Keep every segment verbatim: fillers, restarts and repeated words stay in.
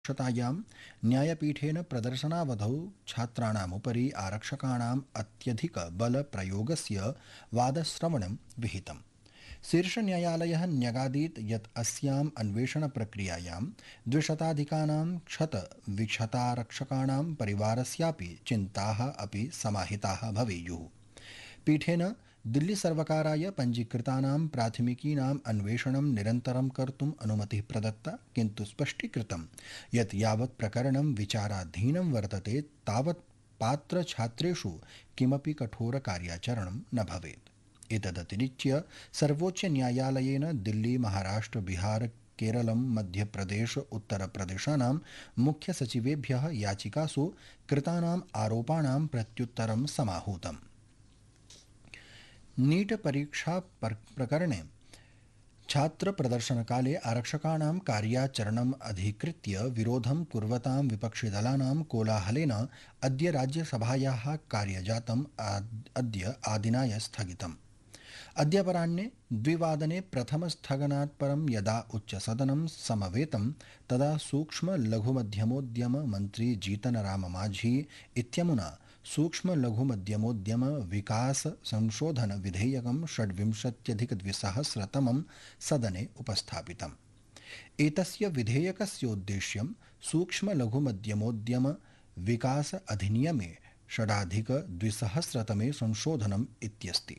क्षतायां न्यायपीठेन प्रदर्शनावधौ छात्राणामुपरि आरक्षकाणाम् अत्यधिकबलप्रयोगस्य वादश्रवणं विहितम्। शीर्षन्यायालयः न्यगादीत् यत् अस्याम् अन्वेषणप्रक्रियायां द्विशताधिकानां क्षतविक्षतारक्षकाणां परिवारस्यापि चिन्ताः अपि समाहिताः भवेयुः। पीठेन दिल्लीसर्वकाराय पञ्जीकृतानां प्राथमिकीनाम् अन्वेषणं निरन्तरं कर्तुम् अनुमतिः प्रदत्ता, किन्तु स्पष्टीकृतं यत् यावत् प्रकरणं विचाराधीनं वर्तते तावत् पात्रछात्रेषु किमपि कठोरकार्याचरणं न भवेत्। एतदतिरिच्य सर्वोच्चन्यायालयेन दिल्ली, महाराष्ट्र, बिहार, केरलं, मध्यप्रदेश, उत्तरप्रदेशानां मुख्यसचिवेभ्यः याचिकासु कृतानाम् आरोपाणां प्रत्युत्तरं समाहूतम्। नीट परीक्षा प्रकरणे छात्र प्रदर्शनकाले आरक्षकाणां कार्याचरणम् अधिकृत्य विरोधं कुर्वतां विपक्षिदलानां कोलाहलेन अद्य राज्यसभायाः कार्यजातम् अद्य आदिनाय स्थगितम्। अद्य अपराह्ने द्विवादने प्रथमस्थगनात् परं यदा उच्चसदनं समवेतं तदा सूक्ष्म लघुमध्यमोद्यम मन्त्री जीतनराम मांझी इत्यमुना सूक्ष्म लघुमध्यमोद्यम विकास संशोधन विधेयकं षड्विंशत्यधिकद्विसहस्रतमं सदने उपस्थापितम्। एतस्य विधेयकस्योद्देश्यं सूक्ष्म लघुमध्यमोद्यम विकास अधिनियमे षडाधिकद्विसहस्रतमे संशोधनम् इत्यस्ति।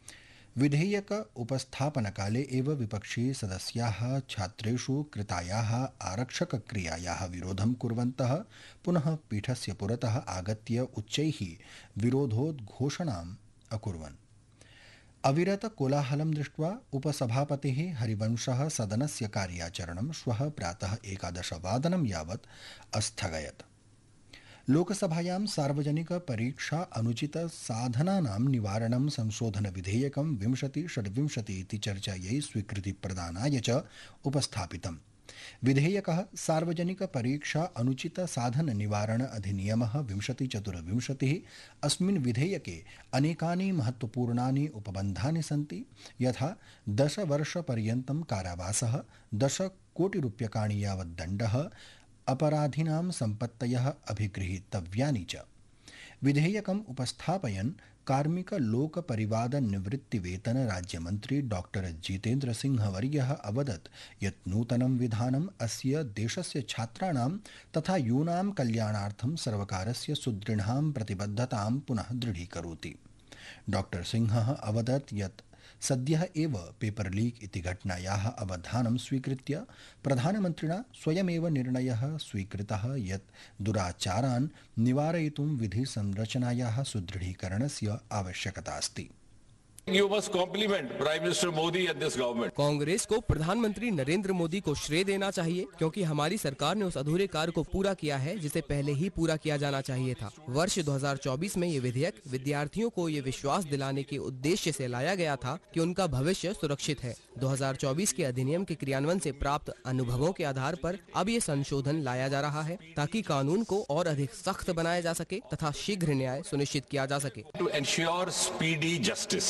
विधेयक उपस्थापनकाले एव विपक्षी सदस्याः छात्रेषु कृतायाः आरक्षकक्रियायाः विरोधं कुर्वन्तः पुनः पीठस्य पुरतः आगत्य उच्चैः विरोधोद्घोषणाम् अकुर्वन्। अविरत कोलाहलं दृष्ट्वा उपसभापतिः हरिवंशः सदनस्य कार्याचरणं श्वः प्रातः एकादशवादनं यावत् अस्थगयत्। लोकसभायां सार्वजनिक परीक्षा अनुचित साधनानां निवारणं संशोधन विधेयकं विंशति षड्विंशति इति चर्चायै स्वीकृति प्रदानाय च उपस्थापितम्। विधेयकः सार्वजनिक परीक्षा अनुचित साधन निवारण अधिनियमः विंशति चतुर्विंशतिः। अस्मिन् विधेयके अनेकानि महत्वपूर्णानि उपबन्धानि सन्ति, यथा दश वर्षपर्यन्तं कारावासः, दश कोटिरूप्यकाणि यावत् दण्डः, अपराधिनां सम्पत्तयः अभिगृहीतव्यानि च। विधेयकम् उपस्थापयन् कार्मिक लोक परिवाद निवृत्तिवेतन राज्यमन्त्री डॉक्टर जितेन्द्र सिंह वर्यः अवदत् यत् नूतनं विधानम् अस्य देशस्य छात्राणां तथा यूनां कल्याणार्थं सर्वकारस्य सुदृढां प्रतिबद्धतां पुनः दृढीकरोति। डॉक्टर सिंहः अवदत् यत् सद्यः एव पेपर लीक इति घटनायाः अवधानं स्वीकृत्य प्रधानमन्त्रिणा स्वयमेव निर्णयः स्वीकृतः यत् दुराचारान् निवारयितुं विधिसंरचनायाः सुदृढीकरणस्य आवश्यकता अस्ति। You must compliment Prime Minister Modi and this government. Congress को प्रधानमंत्री नरेंद्र मोदी को श्रेय देना चाहिए, क्योंकि हमारी सरकार ने उस अधूरे कार्य को पूरा किया है जिसे पहले ही पूरा किया जाना चाहिए था। वर्ष दो हज़ार चौबीस में ये विधेयक विद्यार्थियों को ये विश्वास दिलाने के उद्देश्य से लाया गया था कि उनका भविष्य सुरक्षित है। दो हज़ार चौबीस के अधिनियम के क्रियान्वयन से प्राप्त अनुभवों के आधार पर अब ये संशोधन लाया जा रहा है ताकि कानून को और अधिक सख्त बनाया जा सके तथा शीघ्र न्याय सुनिश्चित किया जा सके। To ensure speedy justice.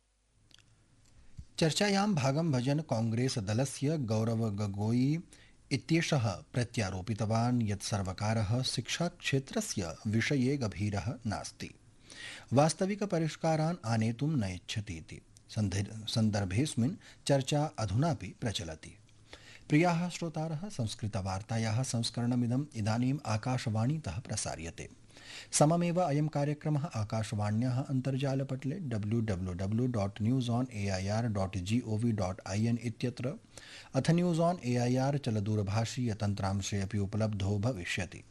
चर्चायां भागं भजन् कांग्रेस दलस्य गौरव गोगोई इत्येषः प्रत्यारोपितवान् यत् सर्वकारः शिक्षाक्षेत्रस्य विषये गभीरः नास्ति, वास्तविकपरिष्कारान् आनेतुं न इच्छति इति सन्दर्भेऽस्मिन् चर्चा अधुनापि प्रचलति। प्रियाः श्रोतारः, संस्कृतवार्तायाः संस्करणमिदम् इदानीम् आकाशवाणीतः प्रसार्यते। सममेव अयं कार्यक्रमः आकाशवाण्याः अन्तर्जालपटले W W W dot news on A I are dot ji O V dot ऐ एन् इत्यत्र अथ न्यूस् आन् ए ऐ आर् चलदूरभाषीयतन्त्रांशे अपि उपलब्धो भविष्यति।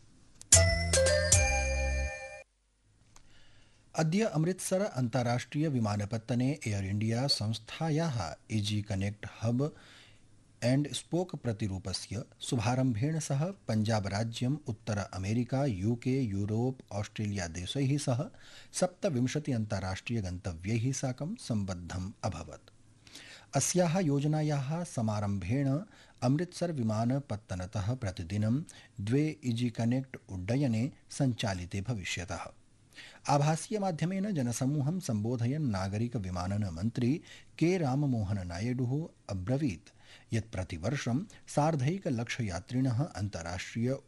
अद्य अमृतसर अन्ताराष्ट्रिय विमानपत्तने एयर इंडिया संस्थायाः easy connect hub and spoke प्रतिरूपस्य शुभारम्भेण सह पंजाब राज्यम् उत्तर अमेरिका, यूके, यूरोप, ऑस्ट्रेलिया देशैः सह सप्तविंशति अन्ताराष्ट्रिय गन्तव्यैः साकं सम्बद्धम् अभवत्। अस्याः योजनायाः समारम्भेण अमृतसर विमानपत्तनतः प्रतिदिनं द्वे इजी कनेक्ट उड्डयने सञ्चालिते भविष्यतः। आभासीय माध्यमेन जनसमूहं सम्बोधयन् नागरिक विमानन मन्त्री के राममोहन नायडुः अब्रवीत् यत् प्रतिवर्षं सार्धैकलक्षयात्रिणः अन्ताराष्ट्रिय